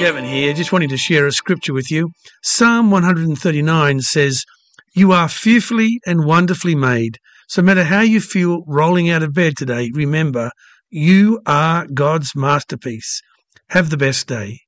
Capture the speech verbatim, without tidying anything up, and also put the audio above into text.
Kevin here, just wanting to share a scripture with you. Psalm one thirty-nine says, "You are fearfully and wonderfully made." So no matter how you feel rolling out of bed today, remember, you are God's masterpiece. Have the best day.